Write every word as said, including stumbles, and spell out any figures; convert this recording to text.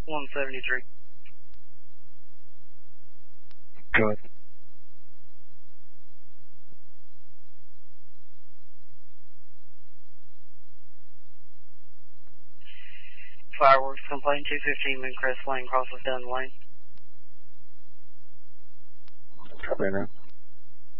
one seventy-three. Good. Fireworks complaint two fifteen Mooncrest Lane crosses down the lane. Copy now.